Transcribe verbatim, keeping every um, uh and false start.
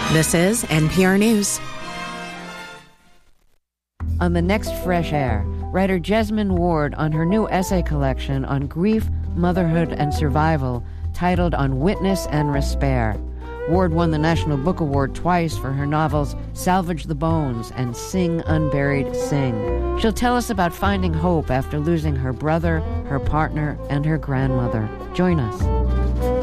This is N P R News. On the next Fresh Air, writer Jesmyn Ward on her new essay collection on grief, motherhood, and survival titled On Witness and Respair. Ward won the National Book Award twice for her novels Salvage the Bones and Sing Unburied Sing. She'll tell us about finding hope after losing her brother, her partner, and her grandmother. Join us.